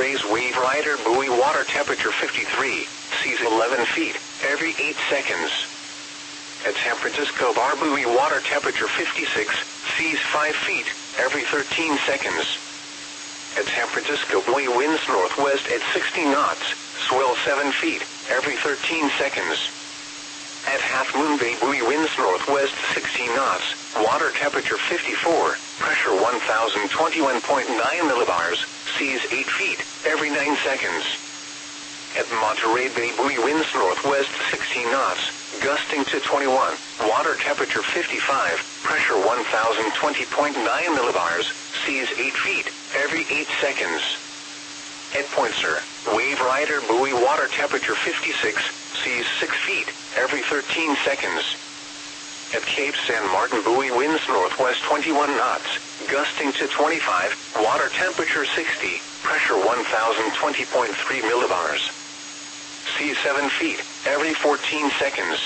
Bay's Wave Rider buoy, water temperature 53, seas 11 feet, every 8 seconds. At San Francisco Bar buoy, water temperature 56, seas 5 feet, every 13 seconds. At San Francisco buoy, winds northwest at 60 knots, swell 7 feet, every 13 seconds. At Half Moon Bay buoy, winds northwest 60 knots, water temperature 54, pressure 1021.9 millibars, seas 8 feet, every 9 seconds. At Monterey Bay buoy, winds northwest 60 knots, gusting to 21, water temperature 55, pressure 1020.9 millibars, seas 8 feet, every 8 seconds. At Point Sur, Wave Rider buoy, water temperature 56, seas 6 feet, every 13 seconds. At Cape San Martin buoy, winds northwest 21 knots, gusting to 25, water temperature 60, pressure 1020.3 millibars. Seas 7 feet, every 14 seconds.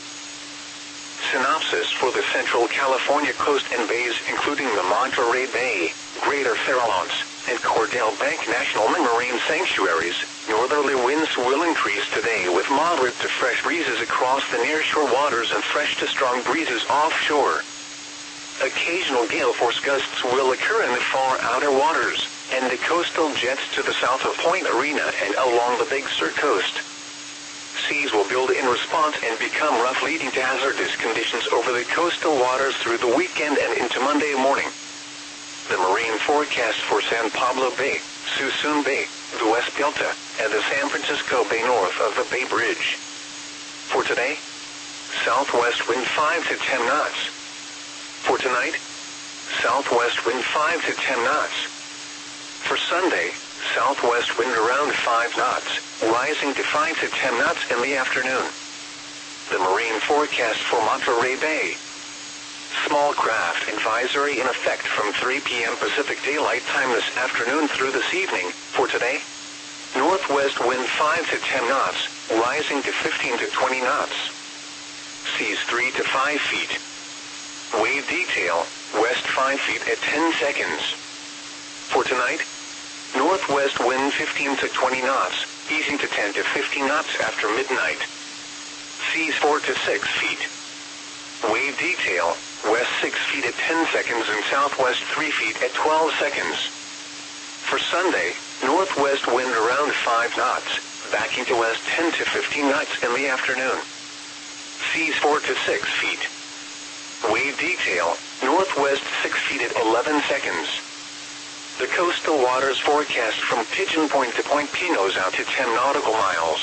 Synopsis for the Central California coast and bays, including the Monterey Bay, Greater Farallones, and Cordell Bank National Marine Sanctuaries. Northerly winds will increase today with moderate to fresh breezes across the nearshore waters and fresh to strong breezes offshore. Occasional gale force gusts will occur in the far outer waters, and the coastal jets to the south of Point Arena and along the Big Sur coast. Seas will build in response and become rough, leading to hazardous conditions over the coastal waters through the weekend and into Monday morning. The marine forecast for San Pablo Bay, Suisun Bay, the West Delta, and the San Francisco Bay north of the Bay Bridge. For today, southwest wind 5 to 10 knots. For tonight, southwest wind 5 to 10 knots. For Sunday, southwest wind around 5 knots, rising to 5 to 10 knots in the afternoon. The marine forecast for Monterey Bay. Small craft advisory in effect from 3 p.m. Pacific Daylight Time this afternoon through this evening. For today, northwest wind 5 to 10 knots, rising to 15 to 20 knots. Seas 3 to 5 feet. Wave detail, west 5 feet at 10 seconds. For tonight, northwest wind 15 to 20 knots, easing to 10 to 15 knots after midnight. Seas 4 to 6 feet. Wave detail, west 6 feet at 10 seconds and southwest 3 feet at 12 seconds. For Sunday, northwest wind around 5 knots, backing to west 10 to 15 knots in the afternoon. Seas 4 to 6 feet. Wave detail, northwest 6 feet at 11 seconds. The coastal waters forecast from Pigeon Point to Point Pinos out to 10 nautical miles.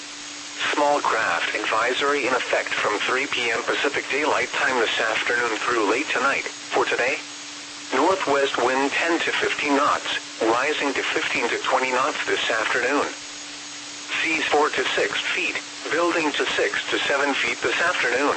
Small craft advisory in effect from 3 p.m. Pacific Daylight Time this afternoon through late tonight. For today, northwest wind 10 to 15 knots, rising to 15 to 20 knots this afternoon. Seas 4 to 6 feet, building to 6 to 7 feet this afternoon.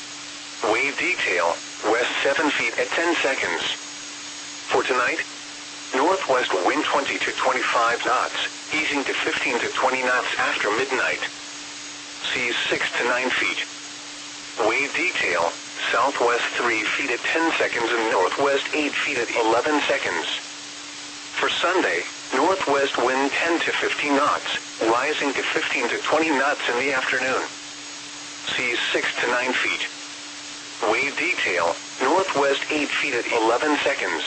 Wave detail, west 7 feet at 10 seconds. For tonight, northwest wind 20 to 25 knots, easing to 15 to 20 knots after midnight. Seas 6 to 9 feet. Wave detail, southwest 3 feet at 10 seconds and northwest 8 feet at 11 seconds. For Sunday, northwest wind 10 to 15 knots, rising to 15 to 20 knots in the afternoon. Seas 6 to 9 feet. Wave detail, northwest 8 feet at 11 seconds.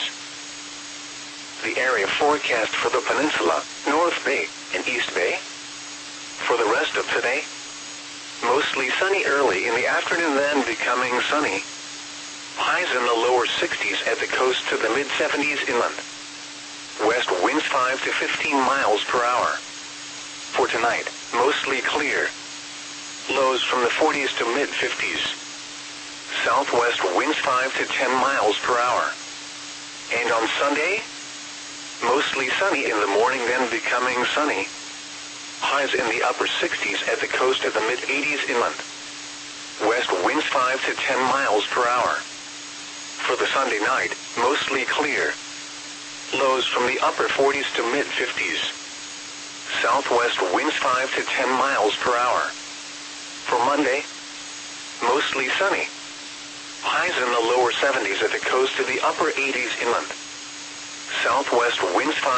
The area forecast for the peninsula, North Bay, and East Bay. For the rest of today, mostly sunny early in the afternoon, then becoming sunny. Highs in the lower 60s at the coast to the mid-70s inland. West winds 5 to 15 miles per hour. For tonight, mostly clear. Lows from the 40s to mid-50s. Southwest winds 5 to 10 miles per hour. And on Sunday, mostly sunny in the morning, then becoming sunny. Highs in the upper 60s at the coast to the mid-80s inland. West winds 5 to 10 miles per hour. For the Sunday night, mostly clear. Lows from the upper 40s to mid-50s. Southwest winds 5 to 10 miles per hour. For Monday, mostly sunny. Highs in the lower 70s at the coast to the upper 80s inland. Southwest winds 5